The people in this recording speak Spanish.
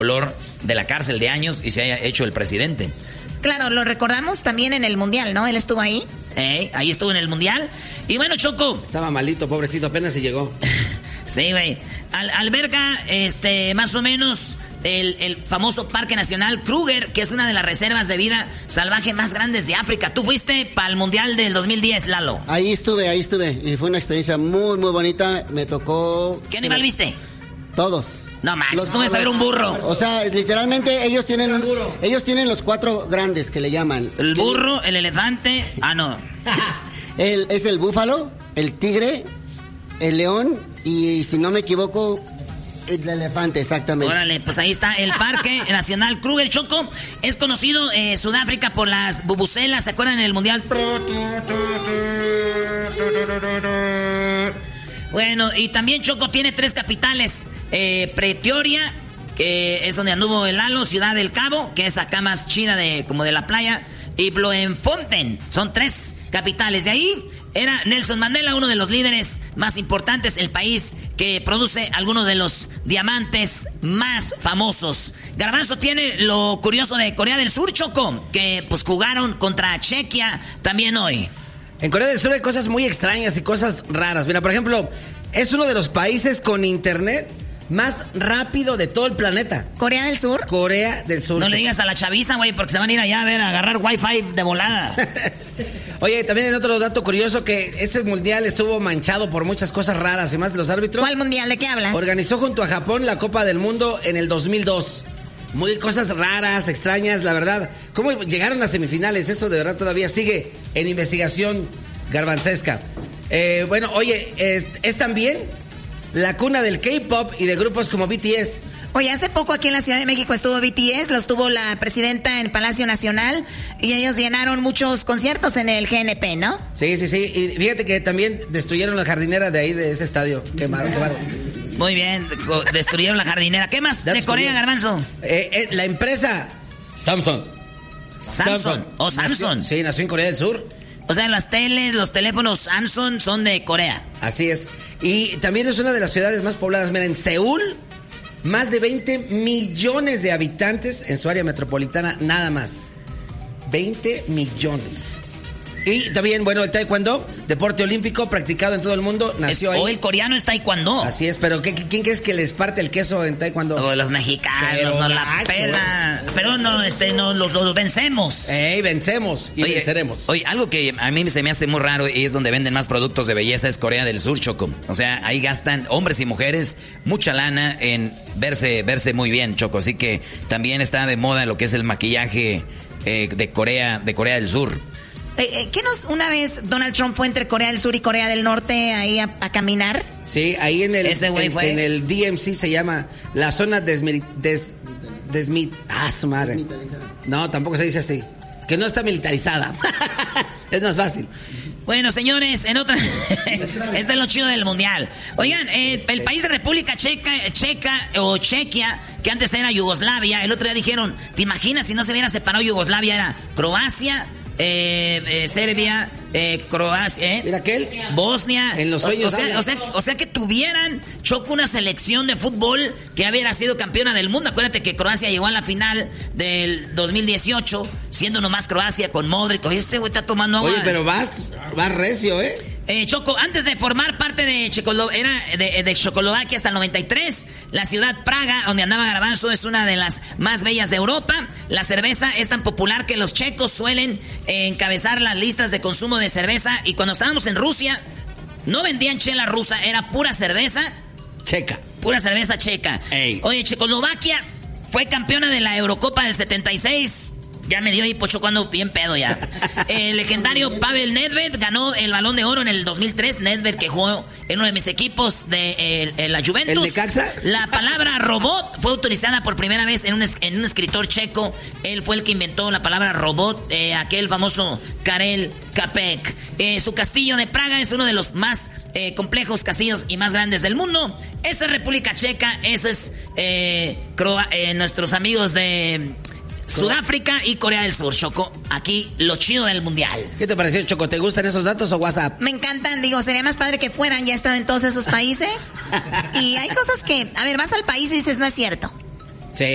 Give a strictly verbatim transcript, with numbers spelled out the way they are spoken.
color de la cárcel de años y se haya hecho el presidente. Claro, lo recordamos también en el Mundial, ¿no? Él estuvo ahí. Eh, ahí estuvo en el Mundial. Y bueno, Choco. Estaba malito, pobrecito, apenas se llegó. Sí, güey. Al, alberga, este, más o menos, el, el famoso Parque Nacional Kruger, que es una de las reservas de vida salvaje más grandes de África. Tú fuiste para el Mundial del dos mil diez, Lalo. Ahí estuve, ahí estuve. Y fue una experiencia muy, muy bonita. Me tocó... ¿Qué animal viste? Todos. No, Max, tú vas a ver un burro. O sea, literalmente ellos tienen un, ellos tienen los cuatro grandes que le llaman. El burro, el elefante... Ah, no. el, es el búfalo, el tigre, el león y, si no me equivoco, el elefante, exactamente. Órale, pues ahí está el Parque Nacional Kruger, Choco. Es conocido eh, Sudáfrica por las bubucelas, ¿se acuerdan en el Mundial? Bueno, y también Choco tiene tres capitales. Eh, Pretoria, que es donde anduvo el Lalo, Ciudad del Cabo, que es acá más chida de, como de la playa, y Bloemfontein. Son tres capitales. De ahí era Nelson Mandela, uno de los líderes más importantes, el país que produce algunos de los diamantes más famosos. Garbanzo tiene lo curioso de Corea del Sur, Choco, que pues jugaron contra Chequia también hoy. En Corea del Sur hay cosas muy extrañas y cosas raras. Mira, por ejemplo, es uno de los países con internet más rápido de todo el planeta. ¿Corea del Sur? Corea del Sur. No le digas a la chaviza, güey, porque se van a ir allá a ver, a agarrar wifi de volada. Oye, también hay otro dato curioso, que ese mundial estuvo manchado por muchas cosas raras y más de los árbitros. ¿Cuál mundial? ¿De qué hablas? Organizó junto a Japón la Copa del Mundo en el dos mil dos. Muy cosas raras, extrañas, la verdad. ¿Cómo llegaron a semifinales? Eso de verdad todavía sigue en investigación garbancesca. Eh, bueno, oye, es, es también la cuna del K-pop y de grupos como B T S. Oye, hace poco aquí en la Ciudad de México estuvo B T S, los tuvo la presidenta en Palacio Nacional y ellos llenaron muchos conciertos en el G N P, ¿no? Sí, sí, sí. Y fíjate que también destruyeron la jardinera de ahí, de ese estadio. Qué malo, qué malo. Muy bien, destruyeron la jardinera. ¿Qué más de Corea, Garbanzo? Eh, eh, la empresa Samsung. Samsung. ¿O Samsung? Nació, sí, nació en Corea del Sur. O sea, las teles, los teléfonos Samsung son de Corea. Así es. Y también es una de las ciudades más pobladas. Mira, en Seúl, más de veinte millones de habitantes en su área metropolitana, nada más. veinte millones. Y también, bueno, el taekwondo, deporte olímpico practicado en todo el mundo, nació es, ahí. O el coreano es taekwondo. Así es, pero ¿qué, ¿quién crees que les parte el queso en taekwondo? O los mexicanos, pero no la gacho, pela. ¿Eh? Pero no, este, no, los, los vencemos. Ey, vencemos y oye, venceremos. Oye, algo que a mí se me hace muy raro y es donde venden más productos de belleza es Corea del Sur, Choco. O sea, ahí gastan hombres y mujeres mucha lana en verse, verse muy bien, Choco. Así que también está de moda lo que es el maquillaje eh, de Corea, de Corea del Sur. Eh, eh, ¿Qué nos una vez Donald Trump fue entre Corea del Sur y Corea del Norte ahí a, a caminar? Sí, ahí en el Ese güey en, fue. en el D M C se llama la zona desmil, des, desmit, ah, su madre. No, tampoco se dice así. Que no está militarizada. Es más fácil. Bueno, señores, en otra... es de lo chido del mundial. Oigan, eh, el país de República Checa, Checa o Chequia, que antes era Yugoslavia, el otro día dijeron, ¿te imaginas si no se hubiera separado Yugoslavia? Era Croacia, eh, eh, Serbia, eh, Croacia, ¿eh? Mira aquel. Bosnia. En los sueños. O, o, sea, o, sea, o sea que tuvieran, Choco, una selección de fútbol que hubiera sido campeona del mundo. Acuérdate que Croacia llegó a la final del dos mil dieciocho, siendo nomás Croacia con Modric. Oye, este güey está tomando agua. Oye, pero vas, vas recio, ¿eh? Eh, Choco, antes de formar parte de Checoslo- era de, de Checoslovaquia hasta el noventa y tres, la ciudad Praga, donde andaba Garbanzo, es una de las más bellas de Europa. La cerveza es tan popular que los checos suelen eh, encabezar las listas de consumo de cerveza. Y cuando estábamos en Rusia, no vendían chela rusa, era pura cerveza checa. Pura cerveza checa. Ey. Oye, Checoslovaquia fue campeona de la Eurocopa del setenta y seis. Ya me dio hipo, cuando bien pedo ya. El legendario Pavel Nedved ganó el Balón de Oro en el dos mil tres. Nedved, que jugó en uno de mis equipos de el, el, la Juventus. ¿El Necaxa? La palabra robot fue utilizada por primera vez en un, en un escritor checo. Él fue el que inventó la palabra robot, eh, aquel famoso Karel Capek. Eh, su castillo de Praga es uno de los más eh, complejos castillos y más grandes del mundo. Esa es República Checa, eso es eh, Croa- eh, nuestros amigos de Sudáfrica y Corea del Sur, Choco. Aquí lo chido del mundial. ¿Qué te pareció, Choco? ¿Te gustan esos datos o WhatsApp? Me encantan, digo, sería más padre que fueran, ya he estado en todos esos países. Y hay cosas que, a ver, vas al país y dices, no es cierto.